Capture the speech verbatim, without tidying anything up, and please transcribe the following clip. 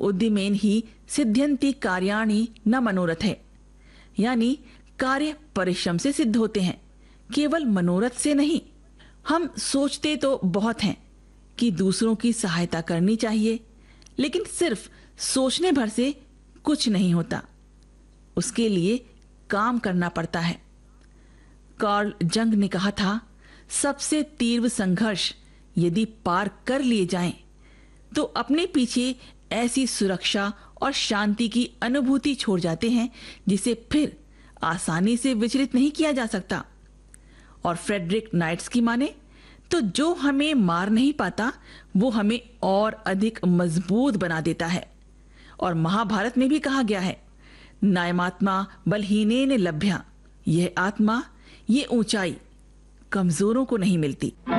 उद्यमेन ही सिद्ध्यन्ति कार्याणि न मनोरथ है, यानी कार्य परिश्रम से सिद्ध होते हैं, केवल मनोरथ से नहीं। हम सोचते तो बहुत हैं कि दूसरों की सहायता करनी चाहिए, लेकिन सिर्फ सोचने भर से कुछ नहीं होता, उसके लिए काम करना पड़ता है। कार्ल जंग ने कहा था, सबसे तीव्र संघर्ष यदि पार कर लिए जाएं, तो अपने पीछे ऐसी सुरक्षा और शांति की अनुभूति छोड़ जाते हैं जिसे फिर आसानी से विचलित नहीं किया जा सकता। और फ्रेडरिक नाइट्स की माने तो जो हमें मार नहीं पाता वो हमें और अधिक मजबूत बना देता है। और महाभारत में भी कहा गया है, नायमात्मा बलहीनेन लभ्या, यह आत्मा, ये ऊंचाई कमजोरों को नहीं मिलती।